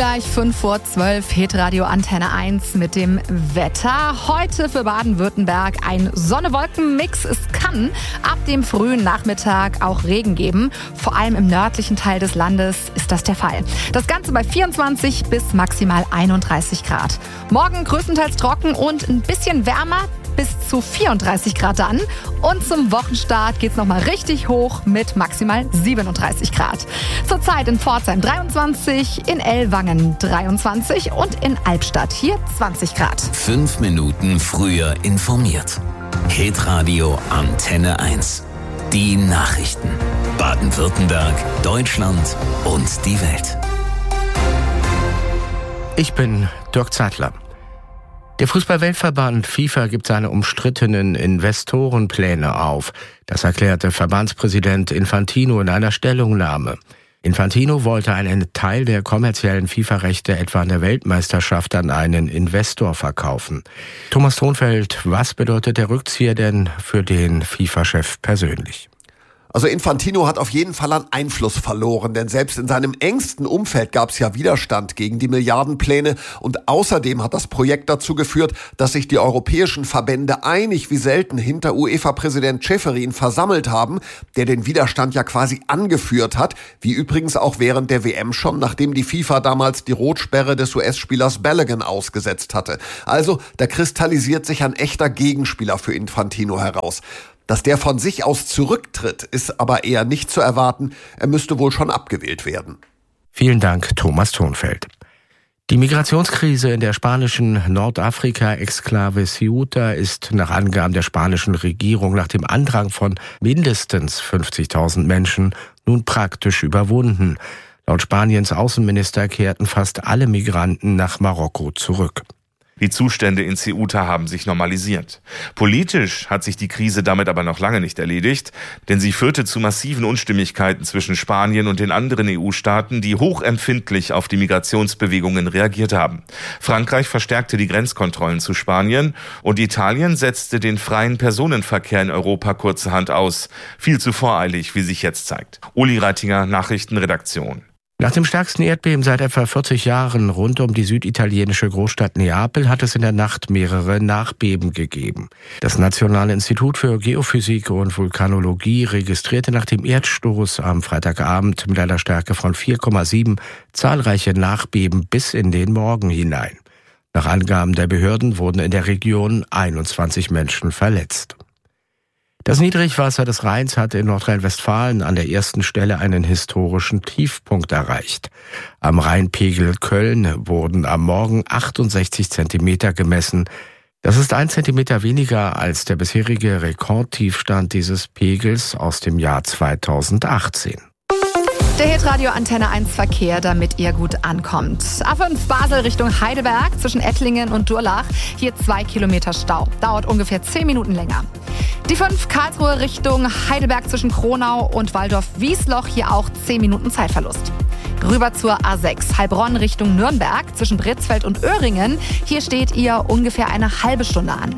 gleich 5:12 Hitradio Antenne 1 mit dem Wetter. Heute für Baden-Württemberg ein Sonne-Wolken-Mix. Es kann ab dem frühen Nachmittag auch Regen geben. Vor allem im nördlichen Teil des Landes ist das der Fall. Das Ganze bei 24 bis maximal 31 Grad. Morgen größtenteils trocken und ein bisschen wärmer. Bis zu 34 Grad dann. Und zum Wochenstart geht's nochmal richtig hoch mit maximal 37 Grad. Zurzeit in Pforzheim 23, in Ellwangen 23 und in Albstadt hier 20 Grad. 5 Minuten früher informiert. Hitradio Antenne 1. Die Nachrichten. Baden-Württemberg, Deutschland und die Welt. Ich bin Dirk Zeitler. Der Fußball-Weltverband FIFA gibt seine umstrittenen Investorenpläne auf. Das erklärte Verbandspräsident Infantino in einer Stellungnahme. Infantino wollte einen Teil der kommerziellen FIFA-Rechte etwa an der Weltmeisterschaft an einen Investor verkaufen. Thomas Thonfeld, was bedeutet der Rückzieher denn für den FIFA-Chef persönlich? Also Infantino hat auf jeden Fall an Einfluss verloren, denn selbst in seinem engsten Umfeld gab es ja Widerstand gegen die Milliardenpläne und außerdem hat das Projekt dazu geführt, dass sich die europäischen Verbände einig wie selten hinter UEFA-Präsident Ceferin versammelt haben, der den Widerstand ja quasi angeführt hat, wie übrigens auch während der WM schon, nachdem die FIFA damals die Rotsperre des US-Spielers Balogun ausgesetzt hatte. Also da kristallisiert sich ein echter Gegenspieler für Infantino heraus. Dass der von sich aus zurücktritt, ist aber eher nicht zu erwarten. Er müsste wohl schon abgewählt werden. Vielen Dank, Thomas Thonfeld. Die Migrationskrise in der spanischen Nordafrika-Exklave Ceuta ist nach Angaben der spanischen Regierung nach dem Andrang von mindestens 50.000 Menschen nun praktisch überwunden. Laut Spaniens Außenminister kehrten fast alle Migranten nach Marokko zurück. Die Zustände in Ceuta haben sich normalisiert. Politisch hat sich die Krise damit aber noch lange nicht erledigt, denn sie führte zu massiven Unstimmigkeiten zwischen Spanien und den anderen EU-Staaten, die hochempfindlich auf die Migrationsbewegungen reagiert haben. Frankreich verstärkte die Grenzkontrollen zu Spanien und Italien setzte den freien Personenverkehr in Europa kurzerhand aus. Viel zu voreilig, wie sich jetzt zeigt. Uli Reitinger, Nachrichtenredaktion. Nach dem stärksten Erdbeben seit etwa 40 Jahren rund um die süditalienische Großstadt Neapel hat es in der Nacht mehrere Nachbeben gegeben. Das Nationale Institut für Geophysik und Vulkanologie registrierte nach dem Erdstoß am Freitagabend mit einer Stärke von 4,7 zahlreiche Nachbeben bis in den Morgen hinein. Nach Angaben der Behörden wurden in der Region 21 Menschen verletzt. Das Niedrigwasser des Rheins hat in Nordrhein-Westfalen an der ersten Stelle einen historischen Tiefpunkt erreicht. Am Rheinpegel Köln wurden am Morgen 68 Zentimeter gemessen. Das ist 1 Zentimeter weniger als der bisherige Rekordtiefstand dieses Pegels aus dem Jahr 2018. Der Hitradio Antenne 1 Verkehr, damit ihr gut ankommt. A5 Basel Richtung Heidelberg zwischen Ettlingen und Durlach. Hier 2 Kilometer Stau. Dauert ungefähr 10 Minuten länger. Die 5 Karlsruhe Richtung Heidelberg zwischen Kronau und Waldorf-Wiesloch. Hier auch 10 Minuten Zeitverlust. Rüber zur A6 Heilbronn Richtung Nürnberg zwischen Britzfeld und Öhringen. Hier steht ihr ungefähr eine halbe Stunde an.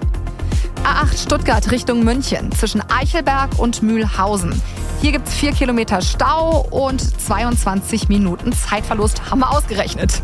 A8 Stuttgart Richtung München zwischen Eichelberg und Mühlhausen. Hier gibt es 4 Kilometer Stau und 22 Minuten Zeitverlust, haben wir ausgerechnet.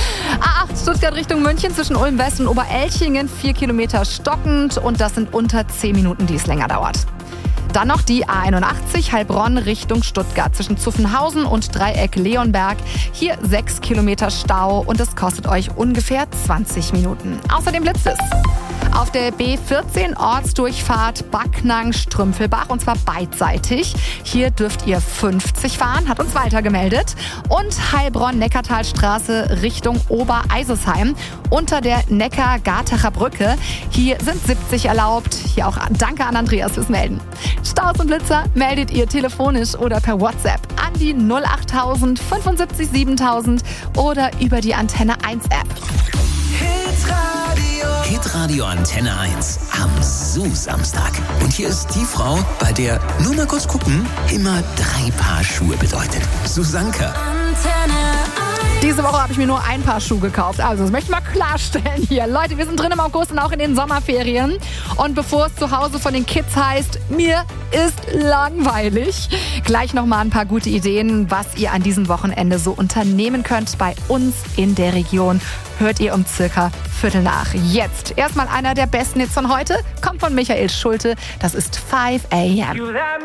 A8 Stuttgart Richtung München zwischen Ulm West und Oberelchingen, 4 Kilometer stockend und das sind unter 10 Minuten, die es länger dauert. Dann noch die A81 Heilbronn Richtung Stuttgart zwischen Zuffenhausen und Dreieck Leonberg. Hier 6 Kilometer Stau und es kostet euch ungefähr 20 Minuten. Außerdem blitzt es. Auf der B14 Ortsdurchfahrt Backnang-Strümpfelbach und zwar beidseitig. Hier dürft ihr 50 fahren, hat uns Walter gemeldet. Und Heilbronn-Neckartalstraße Richtung Obereisesheim unter der Neckar-Gartacher Brücke. Hier sind 70 erlaubt. Hier auch danke an Andreas fürs Melden. Staus und Blitzer meldet ihr telefonisch oder per WhatsApp an die 08000 75 7000 oder über die Antenne 1 App. Hitradio Antenne 1 am Samstag. Und hier ist die Frau, bei der, nur mal kurz gucken, immer 3 Paar Schuhe bedeutet. Susanka. Die Diese Woche habe ich mir nur ein Paar Schuhe gekauft. Also das möchte ich mal klarstellen hier. Leute, wir sind drin im August und auch in den Sommerferien. Und bevor es zu Hause von den Kids heißt, mir ist langweilig, gleich nochmal ein paar gute Ideen, was ihr an diesem Wochenende so unternehmen könnt bei uns in der Region. Hört ihr um circa 7:45. Jetzt erstmal einer der besten Hits von heute. Kommt von Michael Schulte. Das ist 5 a.m.